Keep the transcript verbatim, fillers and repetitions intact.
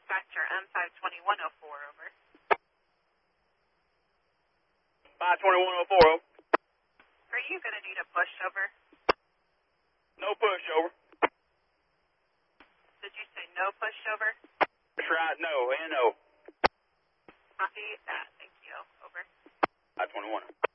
Dispatcher M five twenty-one oh four, over. five twenty-one oh four, over. Are you going to need a pushover? No pushover. Did you say no pushover? That's right, no, N O. Copy that. Thank you. Over. five twenty-one.